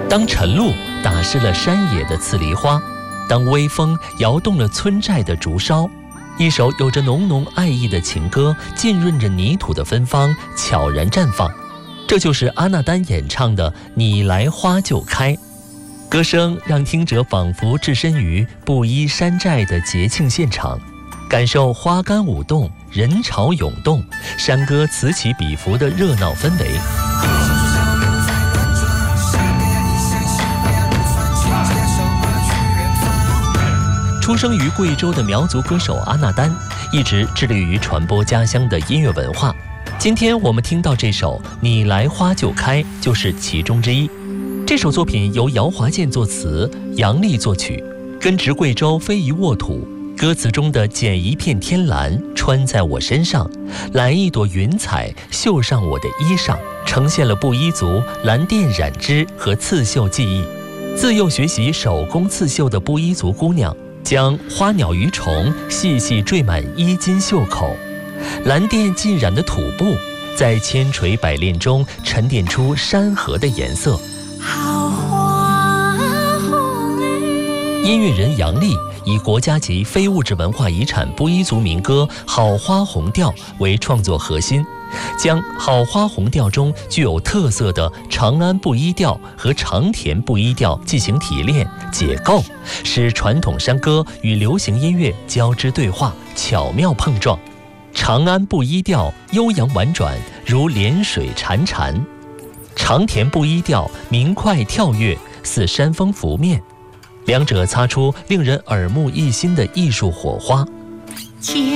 当晨露打湿了山野的刺梨花，当微风摇动了村寨的竹梢，一首有着浓浓爱意的情歌浸润着泥土的芬芳，悄然绽放。这就是阿那丹演唱的《你来花就开》。歌声让听者仿佛置身于布依山寨的节庆现场，感受花杆舞动，人潮涌动，山歌此起彼伏的热闹氛围。出生于贵州的苗族歌手阿那丹，一直致力于传播家乡的音乐文化。今天我们听到这首《你来花就开》就是其中之一。这首作品由姚华健作词，杨丽作曲。根植贵州非遗沃土，歌词中的剪一片天蓝穿在我身上，揽一朵云彩绣上我的衣裳，呈现了布依族蓝靛染织和刺绣技艺。自幼学习手工刺绣的布依族姑娘，将花鸟鱼虫细细缀满衣襟袖口，蓝靛浸染的土布在千锤百炼中沉淀出山河的颜色。音乐人杨丽以国家级非物质文化遗产布依族民歌《好花红调》为创作核心，将好花红调中具有特色的长安布依调和长田布依调进行提炼解构，使传统山歌与流行音乐交织对话，巧妙碰撞。长安布依调悠扬婉转，如连水潺潺；长田布依调明快跳跃，似山峰拂面。两者擦出令人耳目一新的艺术火花。